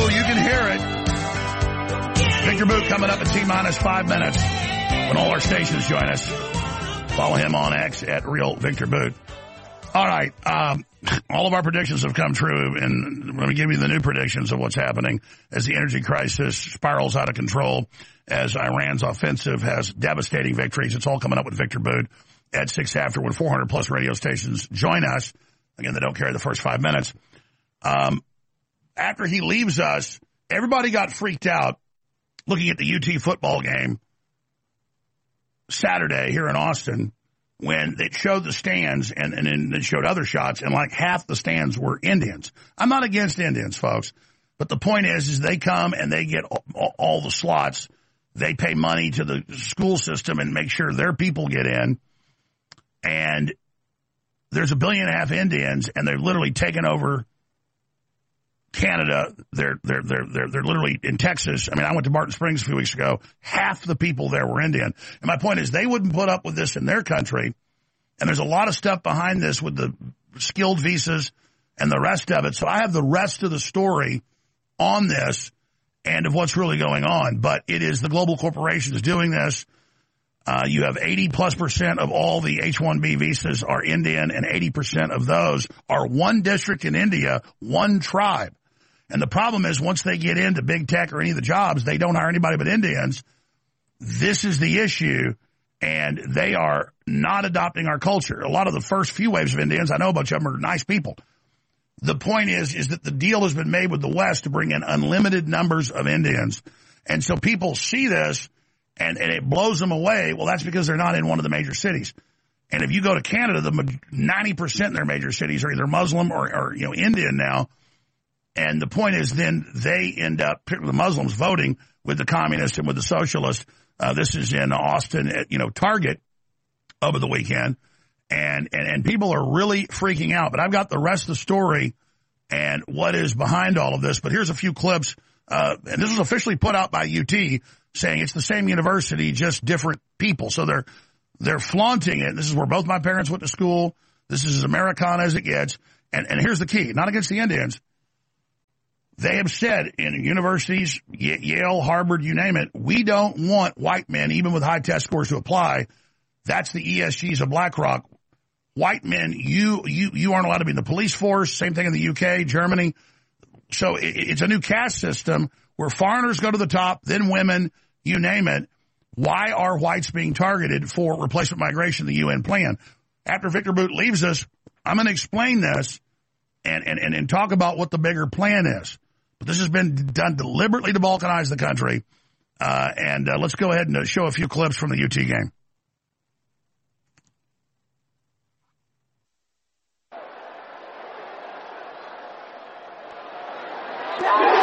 Ooh, you can hear it. Victor Boot coming up at T-minus 5 minutes when all our stations join us. Follow him on X at Real Victor Boot. All right. All of our predictions have come true, and let me give you the new predictions of what's happening as the energy crisis spirals out of control, as Iran's offensive has devastating victories. It's all coming up with Victor Boot at 6 after when 400-plus radio stations join us. Again, they don't carry the first 5 minutes. After he leaves us, everybody got freaked out looking at the UT football game Saturday here in Austin when it showed the stands and then it showed other shots, and like half the stands were Indians. I'm not against Indians, folks, but the point is they come and they get all the slots. They pay money to the school system and make sure their people get in. And there's 1.5 billion Indians, and they've literally taken over Canada. They're literally in Texas. I mean, I went to Martin Springs a few weeks ago. Half the people there were Indian. And my point is they wouldn't put up with this in their country. And there's a lot of stuff behind this with the skilled visas and the rest of it. So I have the rest of the story on this and of what's really going on. But it is the global corporations doing this. You have 80+% of all the H-1B visas are Indian, and 80% of those are one district in India, one tribe. And the problem is once they get into big tech or any of the jobs, they don't hire anybody but Indians. This is the issue, and they are not adopting our culture. A lot of the first few waves of Indians, I know a bunch of them are nice people. The point is that the deal has been made with the West to bring in unlimited numbers of Indians. And so people see this, and it blows them away. Well, that's because they're not in one of the major cities. And if you go to Canada, the 90% in their major cities are either Muslim or Indian now. And the point is then they end up, particularly the Muslims, voting with the communists and with the socialists. This is in Austin at, Target over the weekend. And people are really freaking out. But I've got the rest of the story and what is behind all of this. But here's a few clips. And this was officially put out by UT saying it's the same university, just different people. So they're flaunting it. This is where both my parents went to school. This is as Americana as it gets. And here's the key, not against the Indians. They have said in universities, Yale, Harvard, you name it, we don't want white men, even with high test scores, to apply. That's the ESGs of BlackRock. White men, you aren't allowed to be in the police force. Same thing in the UK, Germany. So it's a new caste system where foreigners go to the top, then women, you name it. Why are whites being targeted for replacement migration, the UN plan? After Victor Boot leaves us, I'm going to explain this and talk about what the bigger plan is. But this has been done deliberately to balkanize the country. Let's go ahead and show a few clips from the UT game. Yeah.